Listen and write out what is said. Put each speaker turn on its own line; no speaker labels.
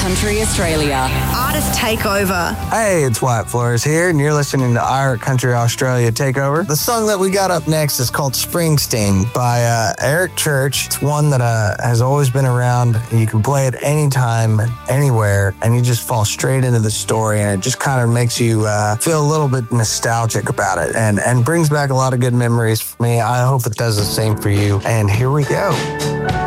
Country Australia.
Artist Takeover.
Hey, it's Wyatt Flores here, and you're listening to Art Country Australia Takeover. The song that we got up next is called Springsteen by Eric Church. It's one that has always been around. You can play it anytime, anywhere, and you just fall straight into the story, and it just kind of makes you feel a little bit nostalgic about it, and brings back a lot of good memories for me. I hope it does the same for you. And here we go.